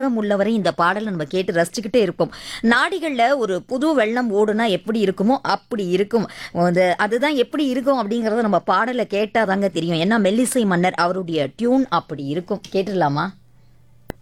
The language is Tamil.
நேரம் உள்ளவரை இந்த பாடலை நம்ம கேட்டு ரசிச்சுக்கிட்டே இருப்போம். நாடிகள்ல ஒரு புது வெள்ளம் ஓடுனா எப்படி இருக்குமோ அப்படி இருக்கும். அதுதான் எப்படி இருக்கும் அப்படிங்கறத நம்ம பாடலை கேட்டாதாங்க தெரியும். ஏன்னா மெல்லிசை மன்னர் அவருடைய டியூன் அப்படி இருக்கும். கேட்டுடலாமா?